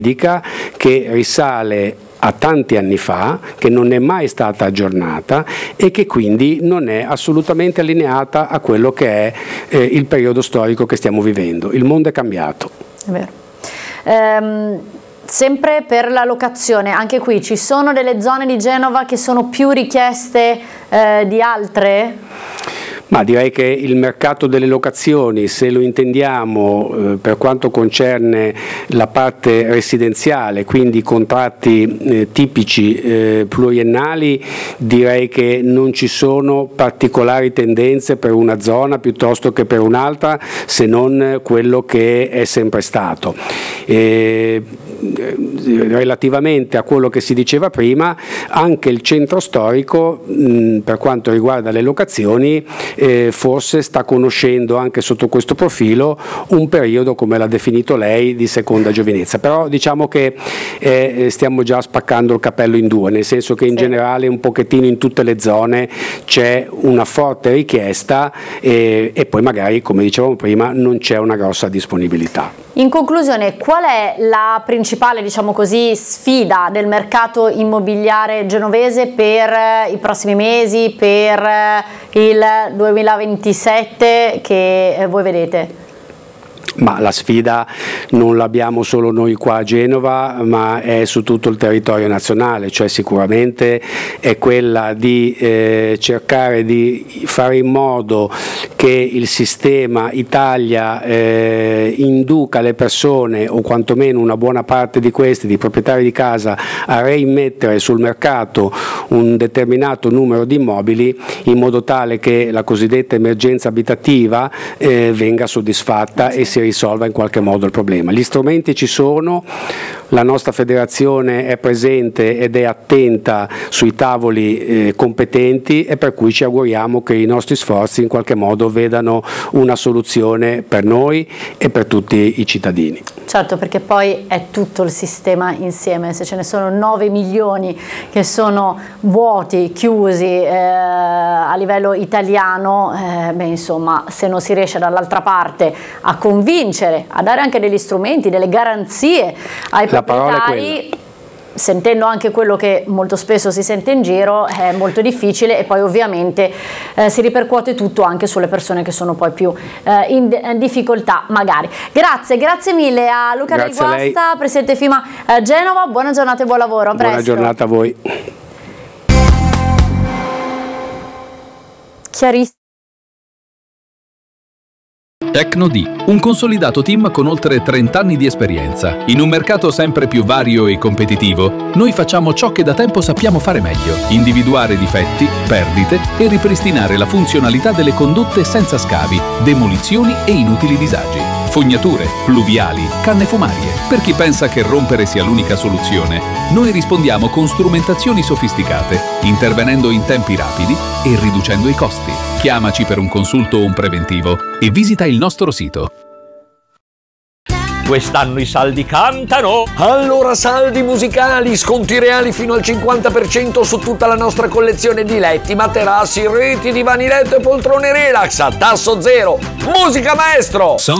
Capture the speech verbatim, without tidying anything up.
che risale a tanti anni fa, che non è mai stata aggiornata e che quindi non è assolutamente allineata a quello che è eh, il periodo storico che stiamo vivendo. Il mondo è cambiato. È vero. Ehm, sempre per la locazione, anche qui ci sono delle zone di Genova che sono più richieste eh, di altre? Ma direi che il mercato delle locazioni, se lo intendiamo eh, per quanto concerne la parte residenziale, quindi contratti eh, tipici eh, pluriennali, direi che non ci sono particolari tendenze per una zona piuttosto che per un'altra, se non quello che è sempre stato. Eh, relativamente a quello che si diceva prima, anche il centro storico mh, per quanto riguarda le locazioni eh, forse sta conoscendo anche sotto questo profilo un periodo, come l'ha definito lei, di seconda giovinezza, però diciamo che eh, stiamo già spaccando il capello in due, nel senso che in sì. generale un pochettino in tutte le zone c'è una forte richiesta eh, e poi magari, come dicevamo prima, non c'è una grossa disponibilità. In conclusione, qual è la principale, diciamo così, sfida del mercato immobiliare genovese per i prossimi mesi, per il duemilaventisette che voi vedete? Ma la sfida non l'abbiamo solo noi qua a Genova, ma è su tutto il territorio nazionale, cioè sicuramente è quella di eh, cercare di fare in modo che il sistema Italia eh, induca le persone, o quantomeno una buona parte di questi, di proprietari di casa, a reimmettere sul mercato un determinato numero di immobili, in modo tale che la cosiddetta emergenza abitativa eh, venga soddisfatta e si risolva in qualche modo il problema. Gli strumenti ci sono, la nostra federazione è presente ed è attenta sui tavoli eh, competenti, e per cui ci auguriamo che i nostri sforzi in qualche modo vedano una soluzione per noi e per tutti i cittadini. Certo, perché poi è tutto il sistema insieme, se ce ne sono nove milioni che sono vuoti, chiusi eh, a livello italiano, eh, beh, insomma, se non si riesce dall'altra parte a convincere, a dare anche degli strumenti, delle garanzie ai La proprietari, sentendo anche quello che molto spesso si sente in giro, è molto difficile, e poi ovviamente eh, si ripercuote tutto anche sulle persone che sono poi più eh, in, in difficoltà magari. Grazie, grazie mille a Luca Del Guasta, presidente FIMA eh, Genova, buona giornata e buon lavoro, a presto. Buona giornata a voi. Chiarissimo. Tecnodi, un consolidato team con oltre trenta anni di esperienza. In un mercato sempre più vario e competitivo, noi facciamo ciò che da tempo sappiamo fare meglio: individuare difetti, perdite e ripristinare la funzionalità delle condotte senza scavi, demolizioni e inutili disagi. Fognature, pluviali, canne fumarie. Per chi pensa che rompere sia l'unica soluzione, noi rispondiamo con strumentazioni sofisticate, intervenendo in tempi rapidi e riducendo i costi. Chiamaci per un consulto o un preventivo e visita il nostro sito. Quest'anno i saldi cantano! Allora saldi musicali, sconti reali fino al cinquanta per cento su tutta la nostra collezione di letti, materassi, reti, divani letto e poltrone relax a tasso zero. Musica maestro!